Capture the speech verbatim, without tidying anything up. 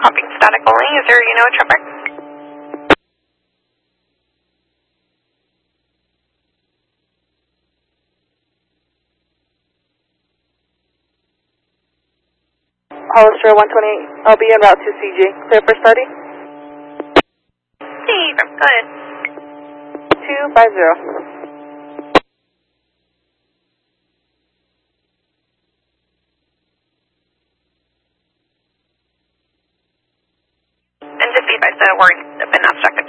Copying static only. Is there, you know, a traffic? Hollister one twenty-eight, I'll be en route to C J. Clear for study? Hey, go ahead. two five zero. And just be advised that we're been obstructed.